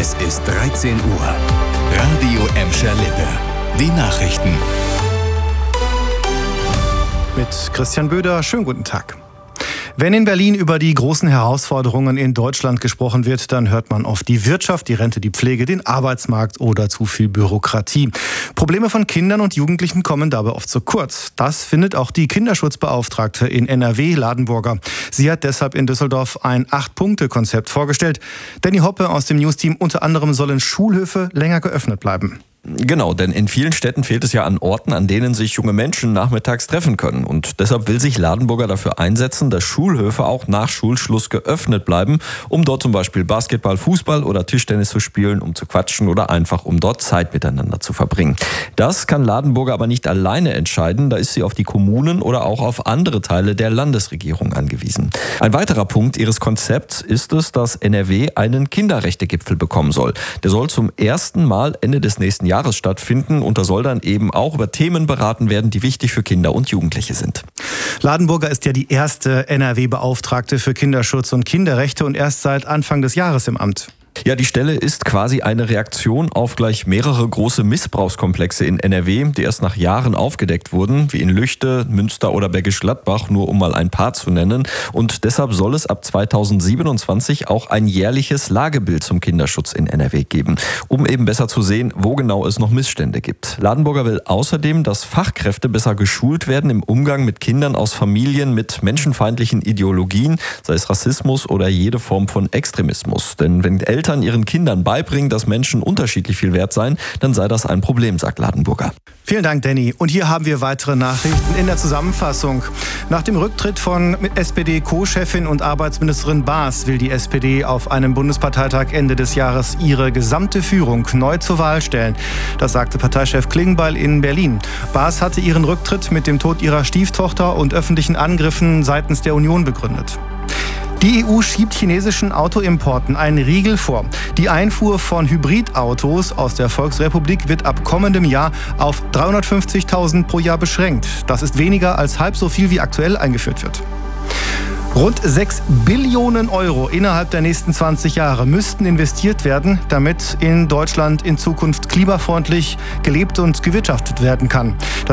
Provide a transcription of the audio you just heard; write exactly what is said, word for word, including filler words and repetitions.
Es ist dreizehn Uhr. Radio Emscher Lippe. Die Nachrichten. Mit Christian Böder, schönen guten Tag. Wenn in Berlin über die großen Herausforderungen in Deutschland gesprochen wird, dann hört man oft die Wirtschaft, die Rente, die Pflege, den Arbeitsmarkt oder zu viel Bürokratie. Probleme von Kindern und Jugendlichen kommen dabei oft zu kurz. Das findet auch die Kinderschutzbeauftragte in N R W, Ladenburger. Sie hat deshalb in Düsseldorf ein Acht-Punkte-Konzept vorgestellt. Danny Hoppe aus dem News-Team, unter anderem sollen Schulhöfe länger geöffnet bleiben. Genau, denn in vielen Städten fehlt es ja an Orten, an denen sich junge Menschen nachmittags treffen können. Und deshalb will sich Ladenburger dafür einsetzen, dass Schulhöfe auch nach Schulschluss geöffnet bleiben, um dort zum Beispiel Basketball, Fußball oder Tischtennis zu spielen, um zu quatschen oder einfach um dort Zeit miteinander zu verbringen. Das kann Ladenburger aber nicht alleine entscheiden, da ist sie auf die Kommunen oder auch auf andere Teile der Landesregierung angewiesen. Ein weiterer Punkt ihres Konzepts ist es, dass N R W einen Kinderrechtegipfel bekommen soll. Der soll zum ersten Mal Ende des nächsten Jahres stattfinden und da soll dann eben auch über Themen beraten werden, die wichtig für Kinder und Jugendliche sind. Ladenburger ist ja die erste N R W-Beauftragte für Kinderschutz und Kinderrechte und erst seit Anfang des Jahres im Amt. Ja, die Stelle ist quasi eine Reaktion auf gleich mehrere große Missbrauchskomplexe in N R W, die erst nach Jahren aufgedeckt wurden, wie in Lüchte, Münster oder Bergisch Gladbach, nur um mal ein paar zu nennen. Und deshalb soll es ab zweitausendsiebenundzwanzig auch ein jährliches Lagebild zum Kinderschutz in N R W geben, um eben besser zu sehen, wo genau es noch Missstände gibt. Ladenburger will außerdem, dass Fachkräfte besser geschult werden im Umgang mit Kindern aus Familien mit menschenfeindlichen Ideologien, sei es Rassismus oder jede Form von Extremismus. Denn wenn Eltern ihren Kindern beibringen, dass Menschen unterschiedlich viel wert seien, dann sei das ein Problem, sagt Ladenburger. Vielen Dank, Danny. Und hier haben wir weitere Nachrichten in der Zusammenfassung. Nach dem Rücktritt von S P D-Co-Chefin und Arbeitsministerin Baas will die S P D auf einem Bundesparteitag Ende des Jahres ihre gesamte Führung neu zur Wahl stellen. Das sagte Parteichef Klingbeil in Berlin. Baas hatte ihren Rücktritt mit dem Tod ihrer Stieftochter und öffentlichen Angriffen seitens der Union begründet. Die E U schiebt chinesischen Autoimporten einen Riegel vor. Die Einfuhr von Hybridautos aus der Volksrepublik wird ab kommendem Jahr auf dreihundertfünfzigtausend pro Jahr beschränkt. Das ist weniger als halb so viel, wie aktuell eingeführt wird. Rund sechs Billionen Euro innerhalb der nächsten zwanzig Jahre müssten investiert werden, damit in Deutschland in Zukunft klimafreundlich gelebt und gewirtschaftet werden kann. Das